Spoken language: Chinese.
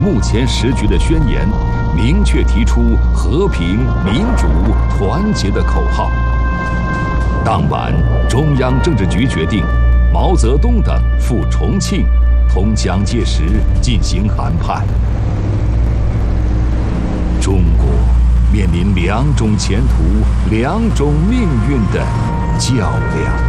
目前时局的宣言，明确提出和平、民主、团结的口号。当晚，中央政治局决定，毛泽东等赴重庆，同蒋介石进行谈判。中国面临两种前途、两种命运的较量。